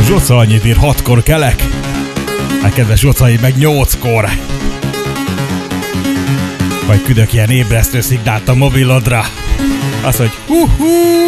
Zsoca annyit ír, 6-kor kelek. Hát kedves Zsocai, meg 8-kor. Vagy küldök ilyen ébresztő szignált a mobilodra. Az, hogy